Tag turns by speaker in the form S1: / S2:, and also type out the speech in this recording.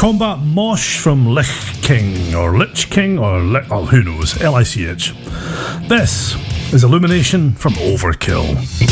S1: Combat Mosh from Lich King, or Lich King, or who knows, Lich. This is Illumination from Overkill.